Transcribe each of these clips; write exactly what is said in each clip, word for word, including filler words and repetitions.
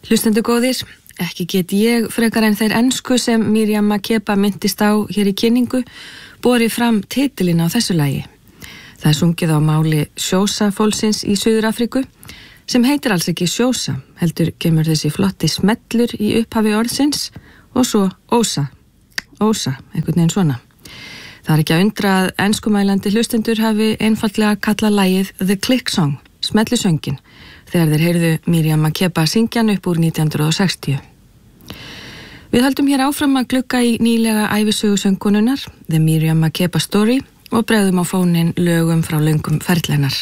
Hlustendur góðir, ekki get ég frekar en þeir ensku sem Miriam Makeba myndist á hér í kynningu borið fram titilinn á þessu lagi. Það er sungið á máli Xhosa fólksins í Suður-Afríku sem heitir alls ekki Xhosa, heldur kemur þessi flotti smellur í upphafi orðsins og svo Ósa, Ósa, einhvern veginn svona. Það er ekki að undra að enskumælandi hlustendur hafi einfaldlega kallað lagið The Click Song, smellisöngin, þegar þeir heyrðu Miriam Makeba syngjan upp úr nítján hundruð sextíu. Við höldum hér áfram að glugga í nýlega ævisögu söngkonunnar, The Miriam Makeba Story, og bregðum á fónin lögum frá löngum ferlennar.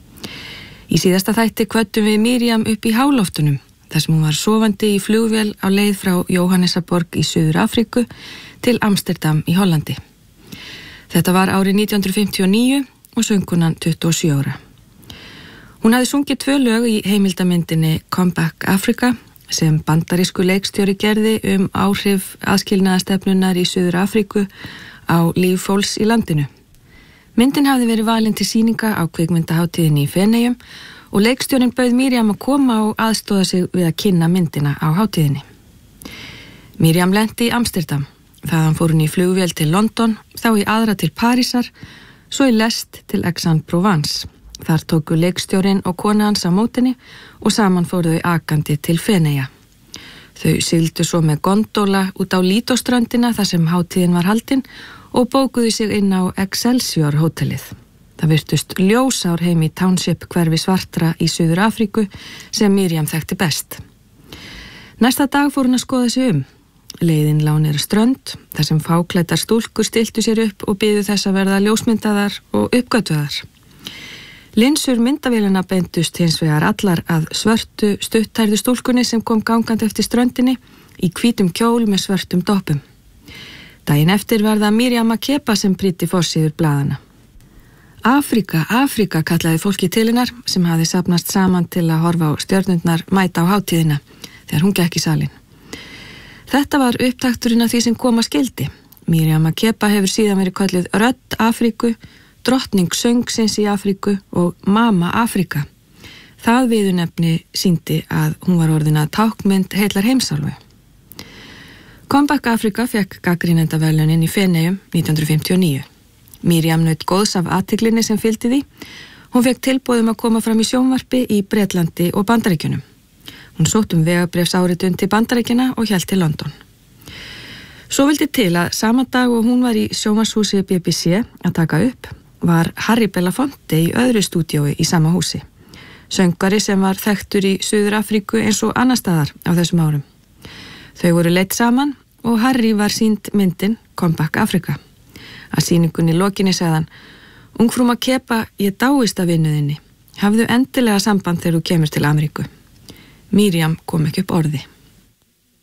Í síðasta þætti kvöddum við Miriam upp í háloftunum, þar sem hún var sofandi í flugvél á leið frá Jóhannesarborg í Suður-Afríku til Amsterdam í Hollandi. Þetta var árið nítján hundruð fimmtíu og níu og söngkonan tuttugu og sjö ára. Hún hafði sungið tvö lög í heimildamyndinni Come Back Africa sem bandarísku leikstjóri gerði um áhrif aðskilnaðastefnunnar í Suður-Afríku á líf fólks í landinu. Myndin hafði verið valin til sýninga á kvikmyndahátíðinni í Feneyjum og leikstjórinn bauð Miriam að koma og aðstoða sig við að kynna myndina á hátíðinni. Miriam lenti í Amsterdam. Þaðan fór hún í flugvél til London, þá í aðra til Parísar, svo í lest til Aix-en-Provence. Þar tóku leikstjórinn og kona hans á mótinni og saman fóru þau akandi til Feneyja. Þau sigldu svo með gondóla út á Lídóströndina þar sem hátíðin var haldin og bókuðu sig inn á Excelsior hótelið. Það virtust ljósár heim í Township hverfi svartra í Suður-Afríku sem Miriam þekkti best. Næsta dag fór hún að skoða sig um. Leiðin lá niður strönd, þar sem fáklæddar stúlkur stiltu sér upp og biðu þess að verða ljósmyndaðar og uppgötvaðar. Linsur myndavélina beindust hins vegar allar að svörtu stuttærðu stúlkunni sem kom gangandi eftir ströndinni í hvítum kjól með svörtum doppum. Daginn eftir var það Miriam Makeba sem prýddi forsíður blaðana. Afrika, Afrika kallaði fólki til hennar sem hafði safnast saman til að horfa á stjörnurnar mæta á hátíðina þegar hún gekk í salinn. Þetta var upptakturinn af því sem koma skildi. Miriam Makeba hefur síðan verið kölluð Rödd Afríku, drottning söngsins í Afríku og Mama Afrika. Það viðurnefni sýndi að hún var orðin að táknmynd heillar heimsálfu. Come Back Africa fekk gagnrýnendaverðlaunin í Feneyjum nítján hundruð fimmtíu og níu. Miriam naut góðs af athyglinni sem fylgdi því. Hún fekk tilboð um að koma fram í sjónvarpi í Bretlandi og Bandaríkjunum. Hún sótt um vegabréfsáritun til Bandaríkjanna og hélt til London. Svo vildi til að sama dag og hún var í sjónvarpshúsi B B C að taka upp, var Harry Belafonte í öðru stúdíói í sama húsi. Söngvari sem var þekktur í Suður-Afríku eins og annar staðar á þessum árum. Þau voru leidd saman og Harry var sýnd myndin Come Back Africa. Að sýningunni lokinni sagðan: Ungfrú Makeba, ég dáist af vinnuðinni. Hafðu endilega samband þegar þú kemur til Ameríku. Miriam kom ekki upp orði.